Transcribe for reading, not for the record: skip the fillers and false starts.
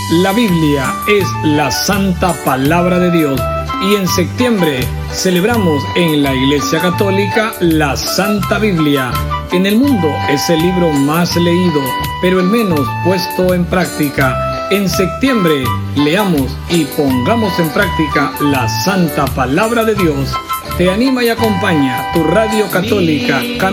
La Biblia es la santa palabra de Dios y en septiembre celebramos en la Iglesia Católica la Santa Biblia. En el mundo es el libro más leído, pero el menos puesto en práctica. En septiembre leamos y pongamos en práctica la santa palabra de Dios. Te anima y acompaña tu radio católica